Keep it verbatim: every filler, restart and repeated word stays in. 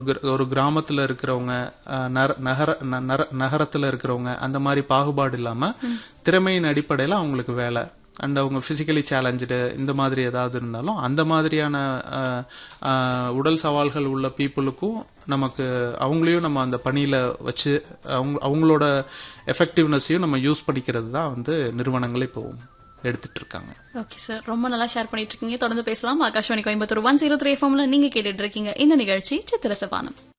கிர- ஒரு கிராமத்துல இருக்கிறவங்க அஹ், நர- நகர ந- நர- நகரத்துல இருக்கிறவங்க அந்த மாதிரி பாகுபாடு இல்லாம திறமையின் அடிப்படையில அவங்களுக்கு வேலை அண்ட் அவங்க பிசிக்கலி சேலஞ்சு இந்த மாதிரி ஏதாவது இருந்தாலும் அந்த மாதிரியான அஹ், அஹ், உடல் சவால்கள் உள்ள பீப்புளுக்கும் நமக்கு அவங்களையும் நம்ம அந்த பணியில வச்சு அவங்க அவங்களோட எஃபெக்டிவ்னஸையும் நம்ம யூஸ் பண்ணிக்கிறது தான் வந்து நிறுவனங்கள் இப்போ எடுத்துட்டு இருக்காங்க. ஓகே சார், ரொம்ப நல்லா ஷேர் பண்ணிட்டு இருக்கீங்க. தொடர்ந்து பேசலாம். Akashvani Coimbatore one zero three எஃப்எம்ல நீங்க கேட்டுட்டு இருக்கீங்க இந்த நிகழ்ச்சி சித்திரசபானம்.